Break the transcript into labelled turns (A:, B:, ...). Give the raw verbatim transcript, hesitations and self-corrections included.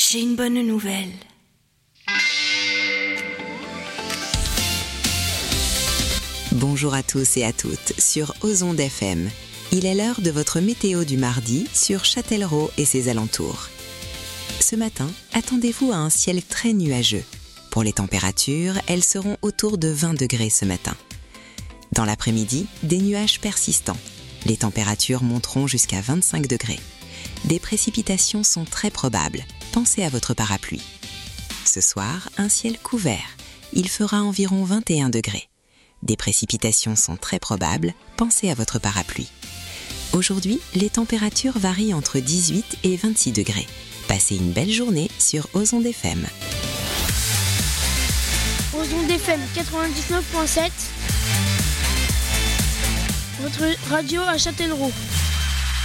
A: J'ai une bonne nouvelle.
B: Bonjour à tous et à toutes sur Ozonde F M. Il est l'heure de votre météo du mardi sur Châtellerault et ses alentours. Ce matin, attendez-vous à un ciel très nuageux. Pour les températures, elles seront autour de vingt degrés ce matin. Dans l'après-midi, des nuages persistants. Les températures monteront jusqu'à vingt-cinq degrés. Des précipitations sont très probables. Pensez à votre parapluie. Ce soir, un ciel couvert. Il fera environ vingt et un degrés. Des précipitations sont très probables. Pensez à votre parapluie. Aujourd'hui, les températures varient entre dix-huit et vingt-six degrés. Passez une belle journée sur Ozonde F M.
C: Ozonde F M quatre-vingt-dix-neuf virgule sept, votre radio à Châtellerault.